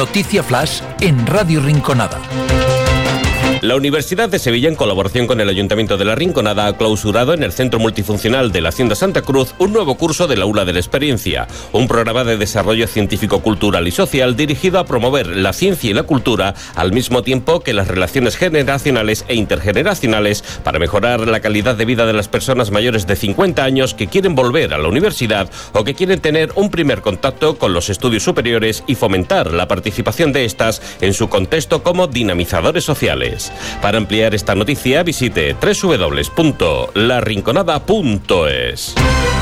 Noticia Flash en Radio Rinconada. La Universidad de Sevilla, en colaboración con el Ayuntamiento de La Rinconada, ha clausurado en el Centro Multifuncional de la Hacienda Santa Cruz un nuevo curso del Aula de la Experiencia, un programa de desarrollo científico, cultural y social dirigido a promover la ciencia y la cultura al mismo tiempo que las relaciones generacionales e intergeneracionales para mejorar la calidad de vida de las personas mayores de 50 años que quieren volver a la universidad o que quieren tener un primer contacto con los estudios superiores y fomentar la participación de estas en su contexto como dinamizadores sociales. Para ampliar esta noticia, visite www.larinconada.es.